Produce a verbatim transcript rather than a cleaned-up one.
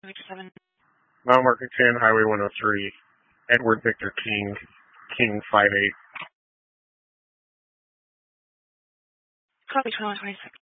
Victor seven. Mile marker ten, Highway one oh three, Edward Victor King, King five eight. Copy twenty-one twenty-six.